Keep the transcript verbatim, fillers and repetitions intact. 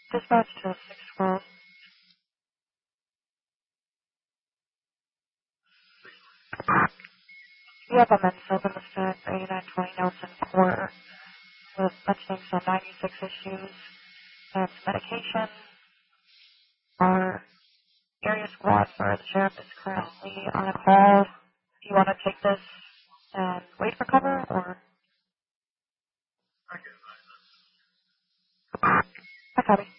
Dispatch to six twelve. We have a men's open listed for eighty-nine twenty Nelson Court with mentioning some ninety-six issues and some medication. Our area squad for the sheriff is currently on a call. Do you want to take this and wait for cover, or? I copy.